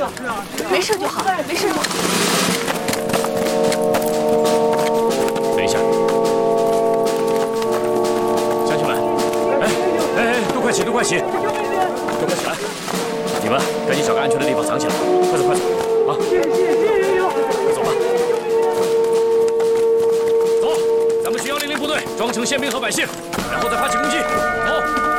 没事就好，没事就好。 等一下，乡亲们，都快起，都快起，都快起来！你们赶紧找个安全的地方藏起来，快走快走，啊！快走吧。走，咱们去100部队装成宪兵和百姓，然后再发起攻击。走。